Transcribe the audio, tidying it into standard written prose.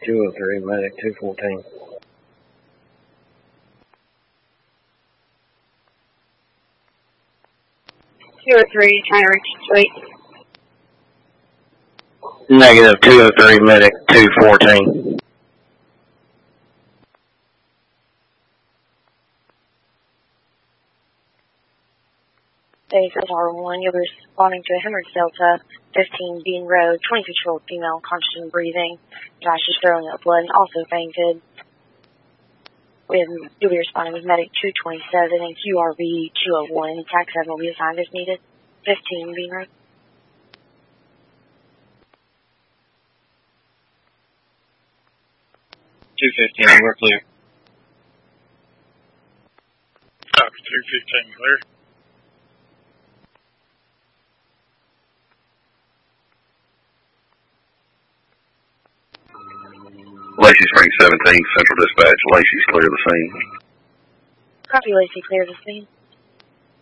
203, medic 214. 203, trying to reach the suite. Negative 203, medic 214. Base R1, you'll be responding to a hemorrhage Delta, 15 Bean Road, 22-year-old female, conscious and breathing. She's throwing up blood and also fainted. You'll be responding with medic 227 and QRV 201. Tax 7 will be assigned as needed. 15 Bean Road. $215, we're clear. Copy, $215, clear. Lacey Spring 17, Central Dispatch. Lacey's clear the scene. Copy, Lacey, clear the scene.